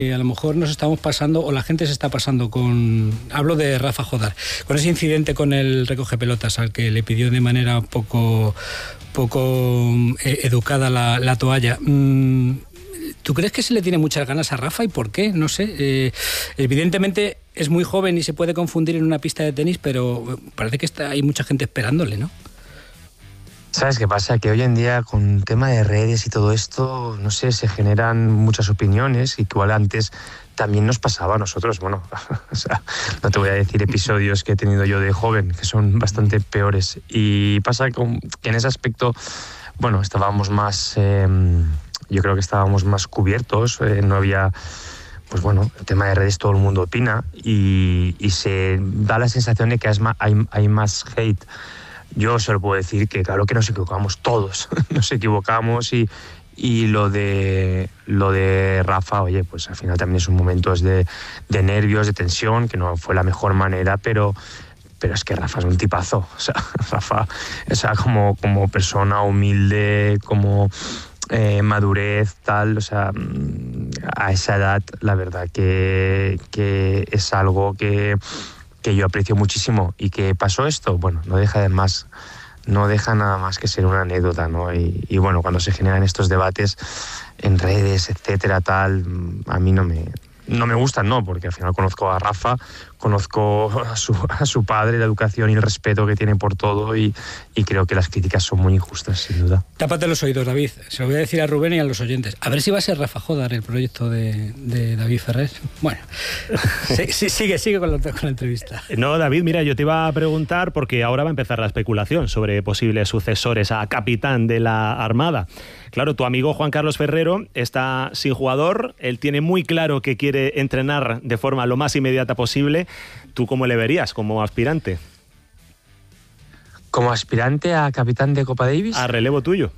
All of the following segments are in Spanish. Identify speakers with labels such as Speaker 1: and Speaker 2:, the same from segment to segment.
Speaker 1: A lo mejor nos estamos pasando, o la gente se está pasando hablo de Rafa Jodar, con ese incidente con el recoge pelotas al que le pidió de manera poco educada la toalla. ¿Tú crees que se le tiene muchas ganas a Rafa y por qué? No sé. Evidentemente es muy joven y se puede confundir en una pista de tenis, pero parece que hay mucha gente esperándole, ¿no?
Speaker 2: ¿Sabes qué pasa? Que hoy en día con el tema de redes y todo esto, no sé, se generan muchas opiniones y que igual antes también nos pasaba a nosotros. Bueno, o sea, no te voy a decir episodios que he tenido yo de joven, que son bastante peores. Y pasa que en ese aspecto, bueno, estábamos más, yo creo que estábamos más cubiertos, no había... Pues bueno, el tema de redes todo el mundo opina y se da la sensación de que hay más hate. Yo solo puedo decir que claro que nos equivocamos todos, nos equivocamos y lo de Rafa, oye, pues al final también son momentos de nervios, de tensión, que no fue la mejor manera, pero es que Rafa es un tipazo, o sea, Rafa, o sea, como persona humilde, como madurez, tal, o sea, a esa edad la verdad que es algo que yo aprecio muchísimo. Y que pasó esto, bueno, no deja nada más que ser una anécdota, ¿no? Y bueno, cuando se generan estos debates en redes, etcétera, tal, a mí no me gustan, no, porque al final conozco a Rafa, conozco a su padre, la educación y el respeto que tiene por todo y creo que las críticas son muy injustas, sin duda.
Speaker 1: Tápate los oídos, David. Se lo voy a decir a Rubén y a los oyentes. A ver si va a ser Rafa Jodar el proyecto de David Ferrer. Bueno, sigue con la entrevista.
Speaker 3: No, David, mira, yo te iba a preguntar, porque ahora va a empezar la especulación sobre posibles sucesores a capitán de la Armada. Claro, tu amigo Juan Carlos Ferrero está sin jugador, él tiene muy claro que quiere entrenar de forma lo más inmediata posible. ¿Tú cómo le verías como aspirante?
Speaker 2: ¿Como aspirante a capitán de Copa Davis?
Speaker 3: A relevo tuyo.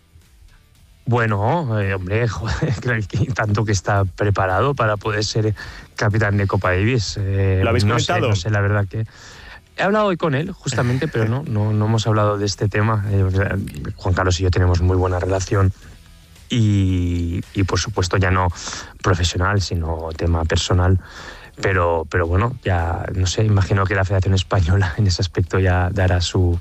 Speaker 2: Bueno, hombre, joder, tanto que está preparado para poder ser capitán de Copa Davis.
Speaker 3: ¿Lo habéis comentado?
Speaker 2: No sé, la verdad que... He hablado hoy con él, justamente, pero no hemos hablado de este tema. Juan Carlos y yo tenemos muy buena relación y por supuesto ya no profesional, sino tema personal. Pero bueno, ya no sé, imagino que la Federación Española en ese aspecto ya dará sus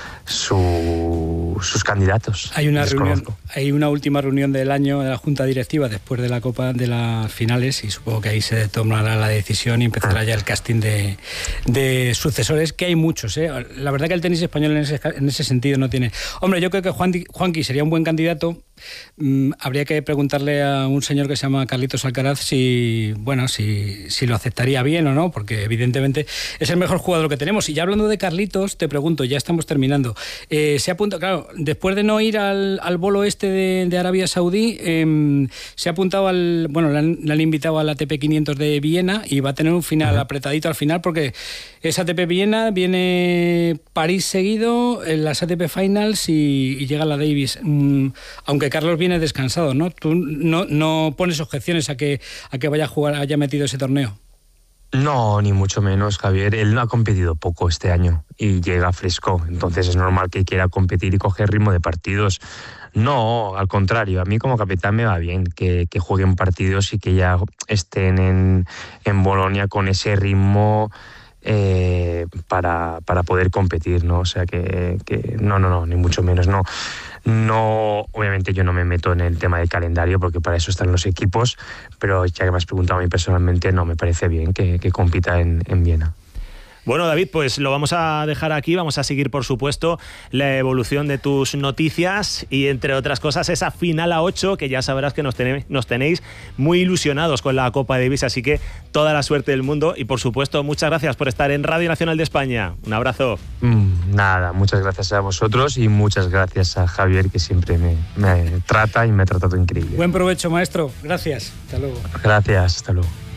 Speaker 2: candidatos.
Speaker 1: Hay una última reunión del año de la Junta Directiva después de la Copa, de las finales, y supongo que ahí se tomará la decisión y empezará ya el casting de sucesores, que hay muchos, ¿eh? La verdad que el tenis español en ese sentido no tiene... Hombre, yo creo que Juanqui sería un buen candidato. Habría que preguntarle a un señor que se llama Carlitos Alcaraz si lo aceptaría bien o no, porque evidentemente es el mejor jugador que tenemos. Y ya hablando de Carlitos, te pregunto, ya estamos terminando, se apunta, claro, después de no ir al bolo este de Arabia Saudí, se ha apuntado le han invitado al ATP 500 de Viena y va a tener un final apretadito al final, porque es ATP Viena, viene París seguido, en las ATP Finals y llega la Davis. Aunque Carlos viene descansado, ¿no? Tú no pones objeciones a que vaya a jugar, haya metido ese torneo.
Speaker 2: No, ni mucho menos, Javier. Él no ha competido poco este año y llega fresco, entonces es normal que quiera competir y coger ritmo de partidos. No, al contrario, a mí como capitán me va bien que jueguen partidos y que ya estén en Bolonia con ese ritmo para poder competir, ¿no? O sea que no, ni mucho menos, no. No, obviamente yo no me meto en el tema del calendario porque para eso están los equipos, pero ya que me has preguntado a mí personalmente, no, me parece bien que compita en Viena.
Speaker 3: Bueno, David, pues lo vamos a dejar aquí, vamos a seguir, por supuesto, la evolución de tus noticias y, entre otras cosas, esa final a 8, que ya sabrás que nos tenéis muy ilusionados con la Copa Davis, así que toda la suerte del mundo y, por supuesto, muchas gracias por estar en Radio Nacional de España. Un abrazo.
Speaker 2: Nada, muchas gracias a vosotros y muchas gracias a Javier, que siempre me trata y me ha tratado increíble.
Speaker 1: Buen provecho, maestro. Gracias. Hasta luego.
Speaker 2: Gracias, hasta luego.